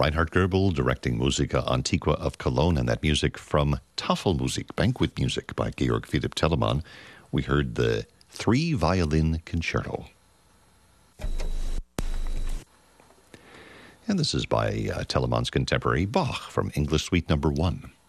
Reinhard Goebel directing Musica Antiqua of Cologne, and that music from Tafelmusik, banquet music by Georg Philipp Telemann. We heard the Three Violin Concerto. And this is by Telemann's contemporary Bach from English Suite No. 1.